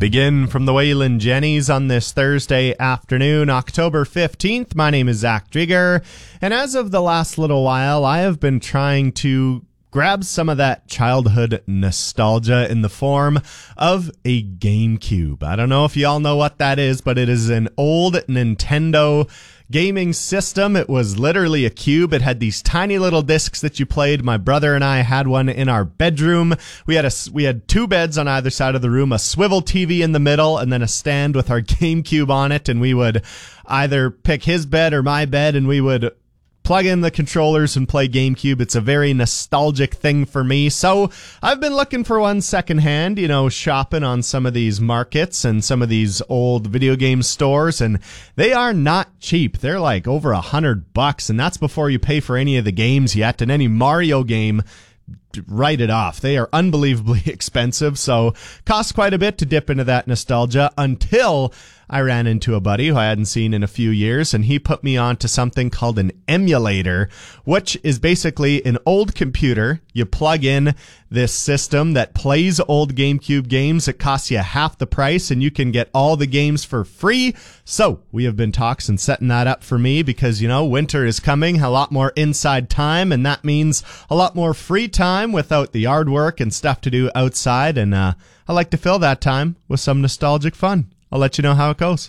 Begin from the Wayland Jennies on this Thursday afternoon, October 15th. My name is Zach Drieger, and as of the last little while, I have been trying to grab some of that childhood nostalgia in the form of a GameCube. I don't know if y'all know what that is, but it is an old Nintendo gaming system. It was literally a cube. It had these tiny little discs that you played. My brother and I had one in our bedroom. We had two beds on either side of the room, a swivel TV in the middle, and then a stand with our GameCube on it, and we would either pick his bed or my bed, and we would plug in the controllers and play GameCube. It's a very nostalgic thing for me. So I've been looking for one secondhand, shopping on some of these markets and some of these old video game stores, and they are not cheap. They're like over $100, and that's before you pay for any of the games yet. And any Mario game, write it off. They are unbelievably expensive, so costs quite a bit to dip into that nostalgia until I ran into a buddy who I hadn't seen in a few years, and he put me on to something called an emulator, which is basically an old computer. You plug in this system that plays old GameCube games. It costs you half the price, and you can get all the games for free. So we have been talking and setting that up for me because, winter is coming, a lot more inside time, and that means a lot more free time without the yard work and stuff to do outside. And I like to fill that time with some nostalgic fun. I'll let you know how it goes.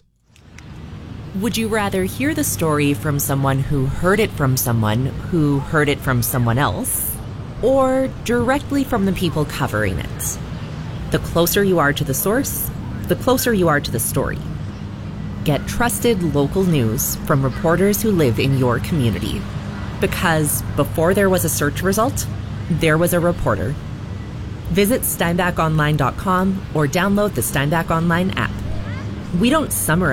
Would you rather hear the story from someone who heard it from someone who heard it from someone else, or directly from the people covering it? The closer you are to the source, the closer you are to the story. Get trusted local news from reporters who live in your community. Because before there was a search result, there was a reporter. Visit steinbachonline.com or download the Steinbach Online app. We don't summarize